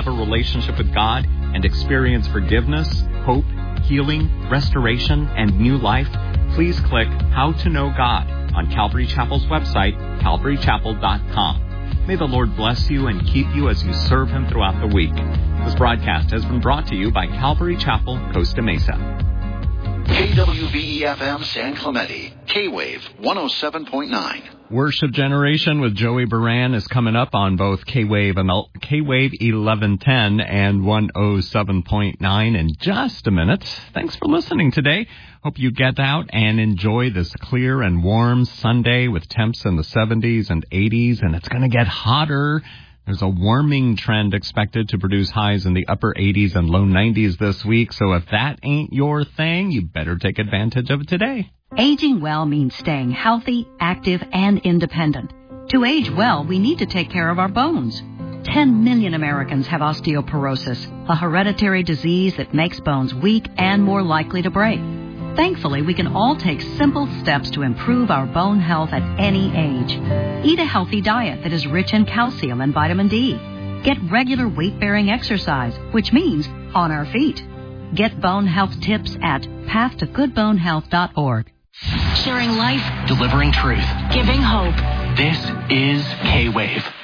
have a relationship with God and experience forgiveness, hope, healing, restoration, and new life, please click How to Know God on Calvary Chapel's website, calvarychapel.com. May the Lord bless you and keep you as you serve Him throughout the week. This broadcast has been brought to you by Calvary Chapel, Costa Mesa. KWVE-FM San Clemente, K-Wave 107.9. Worship Generation with Joey Baran is coming up on both K-Wave 1110 and 107.9 in just a minute. Thanks for listening today. Hope you get out and enjoy this clear and warm Sunday with temps in the 70s and 80s, and it's going to get hotter. There's a warming trend expected to produce highs in the upper 80s and low 90s this week, so if that ain't your thing, you better take advantage of it today. Aging well means staying healthy, active, and independent. To age well, we need to take care of our bones. 10 million Americans have osteoporosis, a hereditary disease that makes bones weak and more likely to break. Thankfully, we can all take simple steps to improve our bone health at any age. Eat a healthy diet that is rich in calcium and vitamin D. Get regular weight-bearing exercise, which means on our feet. Get bone health tips at pathtogoodbonehealth.org. Sharing life, delivering truth, giving hope. This is K-Wave.